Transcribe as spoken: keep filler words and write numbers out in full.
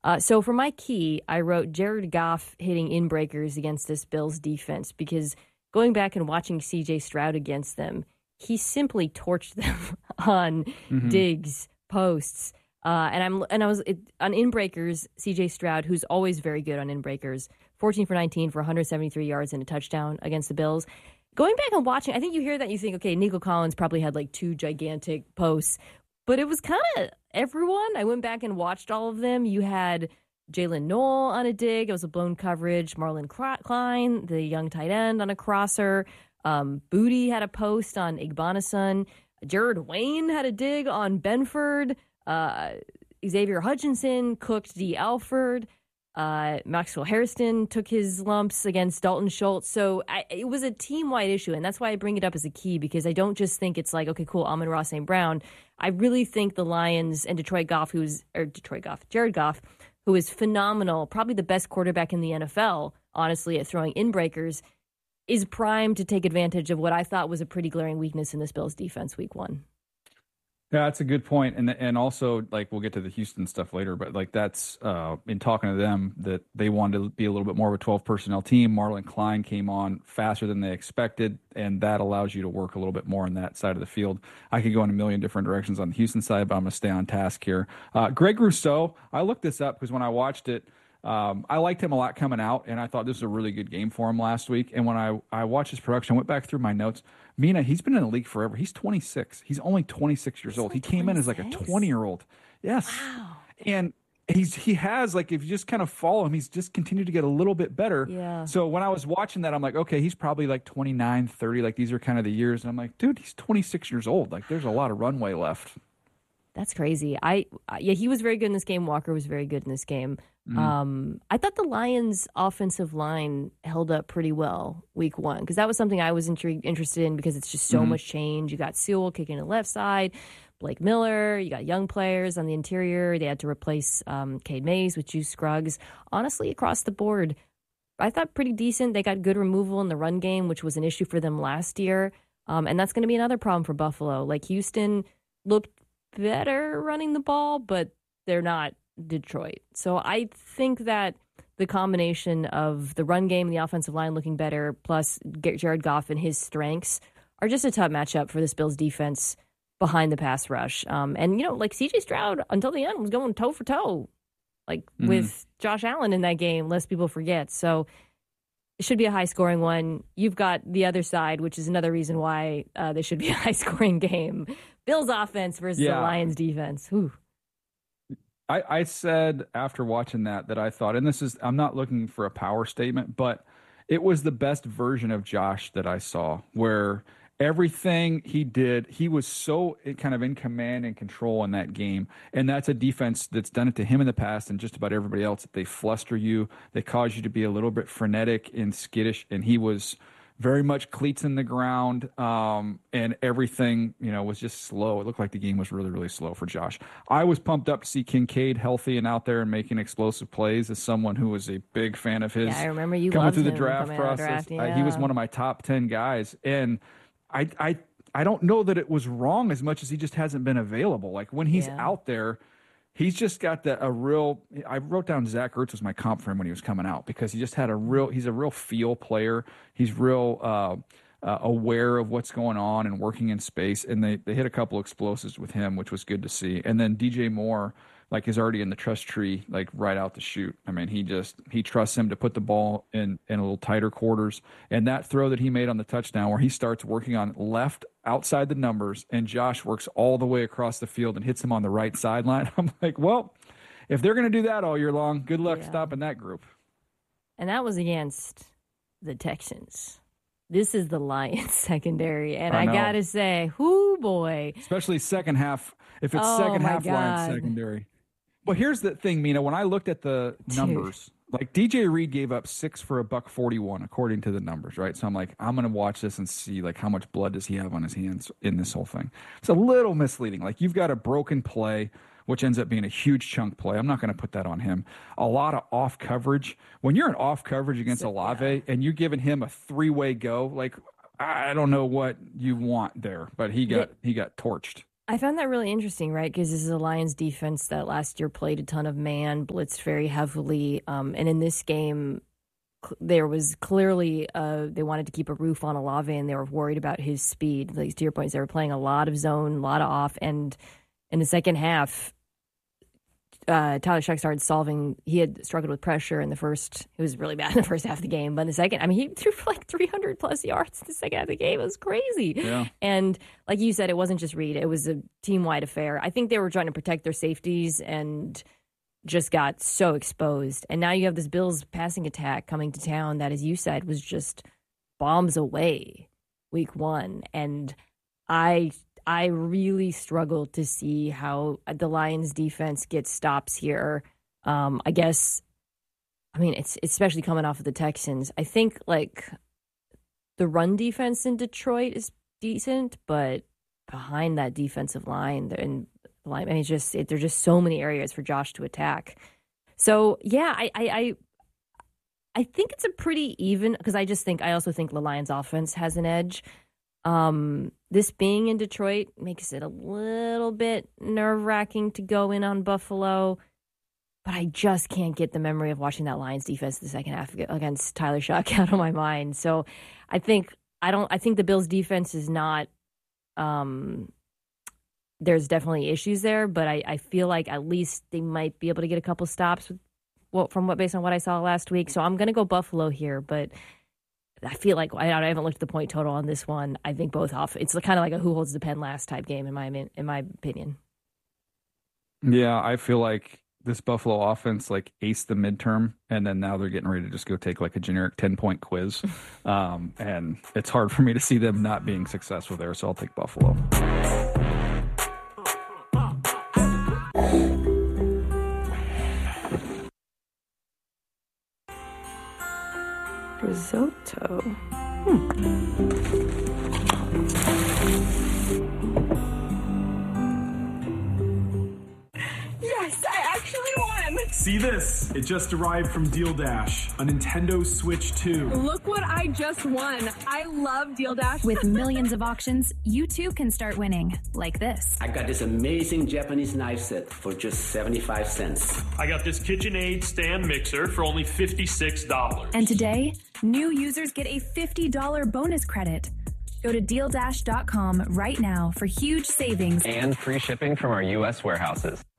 Uh, so for my key, I wrote Jared Goff hitting in breakers against this Bills defense because going back and watching C J Stroud against them, he simply torched them on Mm-hmm. digs, posts, uh, and I'm and I was it, on in breakers. C J Stroud, who's always very good on in breakers, fourteen for nineteen for one hundred seventy-three yards and a touchdown against the Bills. Going back and watching, I think you hear that you think, okay, Nico Collins probably had like two gigantic posts, but it was kind of everyone. I went back and watched all of them. You had Jalen Noel on a dig. It was a blown coverage. Marlon Klein, the young tight end, on a crosser. Um, Booty had a post on Igbonason. Jared Wayne had a dig on Benford. Uh, Xavier Hutchinson cooked D. Alford. Uh, Maxwell Hairston took his lumps against Dalton Schultz. So I, it was a team-wide issue, and that's why I bring it up as a key, because I don't just think it's like, okay, cool, Amon-Ra Saint Brown. I really think the Lions and Detroit Goff, who's, or Detroit Goff, Jared Goff, who is phenomenal, probably the best quarterback in the N F L, honestly, at throwing in-breakers, is primed to take advantage of what I thought was a pretty glaring weakness in this Bills defense week one. Yeah, that's a good point. And and also, like, we'll get to the Houston stuff later, but like that's uh, in talking to them that they wanted to be a little bit more of a twelve personnel team. Marlon Klein came on faster than they expected, and that allows you to work a little bit more on that side of the field. I could go in a million different directions on the Houston side, but I'm going to stay on task here. Uh, Greg Rousseau, I looked this up because when I watched it, Um, I liked him a lot coming out, and I thought this was a really good game for him last week. And when I, I watched his production, I went back through my notes. Mina, he's been in the league forever. He's twenty-six. He's only twenty-six years He's old. like He came in as like a twenty-six? twenty-year-old. Yes. Wow. And he's he has, like, if you just kind of follow him, he's just continued to get a little bit better. Yeah. So when I was watching that, I'm like, okay, he's probably like twenty-nine, thirty. Like, these are kind of the years. And I'm like, dude, he's twenty-six years old. Like, there's a lot of runway left. That's crazy. I yeah, he was very good in this game. Walker was very good in this game. Mm-hmm. Um, I thought the Lions' offensive line held up pretty well week one, because that was something I was intrigued, interested in, because it's just so Mhm. much change. You got Sewell kicking the left side, Blake Miller. You got young players on the interior. They had to replace um, Cade Mays with Juice Scruggs. Honestly, across the board, I thought pretty decent. They got good removal in the run game, which was an issue for them last year. Um, and that's going to be another problem for Buffalo. Like, Houston looked better running the ball, but they're not Detroit. So I think that the combination of the run game and the offensive line looking better, plus Jared Goff and his strengths, are just a tough matchup for this Bills defense behind the pass rush. Um, and, you know, like C J Stroud, until the end, was going toe for toe, like Mhm. with Josh Allen in that game, lest people forget. So it should be a high-scoring one. You've got the other side, which is another reason why uh, this should be a high-scoring game. Bills offense versus Yeah. the Lions defense. Whew. I, I said after watching that that I thought, and this is, I'm not looking for a power statement, but it was the best version of Josh that I saw, where everything he did, he was so kind of in command and control in that game. And that's a defense that's done it to him in the past and just about everybody else. They fluster you, they cause you to be a little bit frenetic and skittish. And he was very much cleats in the ground, um, and everything, you know, was just slow. It looked like the game was really, really slow for Josh. I was pumped up to see Kincaid healthy and out there and making explosive plays as someone who was a big fan of his. Yeah, I remember you coming loved through the him draft coming out of the process. draft, Uh, he was yeah. one of my top ten guys, and I, I, I don't know that it was wrong as much as he just hasn't been available. Like, when he's Yeah. out there, he's just got that a real. I wrote down Zach Ertz was my comp for him when he was coming out, because he just had a real. He's a real feel player. He's real uh, uh, aware of what's going on and working in space. And they they hit a couple explosives with him, which was good to see. And then D J Moore, like, is already in the trust tree, like, right out the chute. I mean, he just he trusts him to put the ball in in a little tighter quarters. And that throw that he made on the touchdown, where he starts working on left outside the numbers, and Josh works all the way across the field and hits him on the right sideline. I'm like, well, if they're going to do that all year long, good luck Yeah. stopping that group. And that was against the Texans. This is the Lions secondary. And I I, know. got to say, whoo boy. Especially second half, if it's Oh, second my half Lions God. secondary. But here's the thing, Mina, when I looked at the Dude. numbers, like, D J Reed gave up six for a buck forty-one, according to the numbers, right? So I'm like, I'm going to watch this and see, like, how much blood does he have on his hands in this whole thing. It's a little misleading. Like, you've got a broken play, which ends up being a huge chunk play. I'm not going to put that on him. A lot of off coverage. When you're in off coverage against So- Olave yeah. and you're giving him a three-way go, like, I don't know what you want there, but he got he got torched. I found that really interesting, right? Because this is a Lions defense that last year played a ton of man, blitzed very heavily. Um, and in this game, cl- there was clearly uh, they wanted to keep a roof on Olave, and they were worried about his speed. Like, to your points, they were playing a lot of zone, a lot of off. And in the second half, uh, Tyler Shuck started solving. He had struggled with pressure in the first. It was really bad in the first half of the game, but in the second, I mean, he threw for like three hundred plus yards in the second half of the game. It was crazy. Yeah. And like you said, it wasn't just Reed; it was a team-wide affair. I think they were trying to protect their safeties and just got so exposed. And now you have this Bills passing attack coming to town that, as you said, was just bombs away week one. And I I really struggled to see how the Lions defense gets stops here. Um, I guess, I mean, it's especially coming off of the Texans. I think like the run defense in Detroit is decent, but behind that defensive line, and line, I mean, it's just it, there's just so many areas for Josh to attack. So yeah, I I I, I think it's a pretty even, because I just think I also think the Lions offense has an edge. Um, this being in Detroit makes it a little bit nerve-wracking to go in on Buffalo, but I just can't get the memory of watching that Lions defense the second half against Tyler Shuck out of my mind. So I think I don't. I think the Bills' defense is not. Um, there's definitely issues there, but I, I feel like at least they might be able to get a couple stops with, well, from what based on what I saw last week. So I'm going to go Buffalo here, but I feel like I, I haven't looked at the point total on this one. I think both off. It's kind of like a who holds the pen last type game in my in my opinion. Yeah, I feel like this Buffalo offense like aced the midterm, and then now they're getting ready to just go take like a generic ten point quiz, um, and it's hard for me to see them not being successful there. So I'll take Buffalo. Risotto. Hmm. Yes, I actually won! See this? It just arrived from Deal Dash, a Nintendo Switch two. Look what I just won. I love Deal Dash. With millions of auctions, you too can start winning, like this. I got this amazing Japanese knife set for just seventy-five cents. I got this KitchenAid stand mixer for only fifty-six dollars. And today, new users get a fifty dollars bonus credit. Go to deal dash dot com right now for huge savings and free shipping from our U S warehouses.